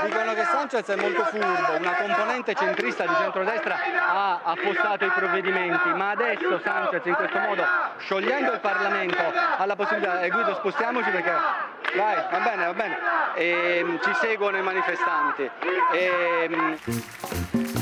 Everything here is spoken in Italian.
Dicono che Sanchez è molto furbo, una componente centrista di centrodestra ha affossato i provvedimenti, ma adesso Sanchez in questo modo, sciogliendo il Parlamento, ha la possibilità, Guido spostiamoci perché, vai, va bene, ci seguono i manifestanti.